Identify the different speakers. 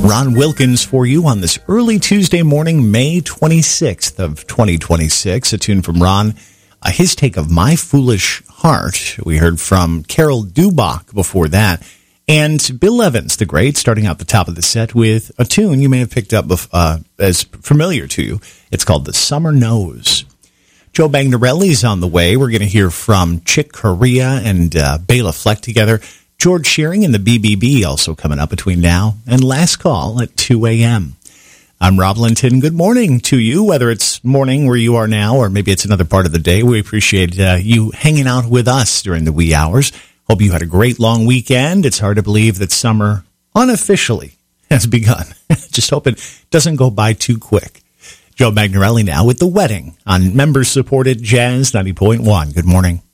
Speaker 1: Ron Wilkins for you on this early Tuesday morning, May 26th of 2026. A tune from Ron, his take of My Foolish Heart. We heard from Carol Dubach before that. And Bill Evans, the great, starting out the top of the set with a tune you may have picked up as familiar to you. It's called The Summer Knows. Joe Magnarelli's on the way. We're going to hear from Chick Corea and Bela Fleck together. George Shearing and the BBB also coming up between now and last call at 2 a.m. I'm Rob Linton. Good morning to you, whether it's morning where you are now or maybe it's another part of the day. We appreciate you hanging out with us during the wee hours. Hope you had a great long weekend. It's hard to believe that summer unofficially has begun. Just hope it doesn't go by too quick. Joe Magnarelli now with The Wedding on member-supported Jazz 90.1. Good morning.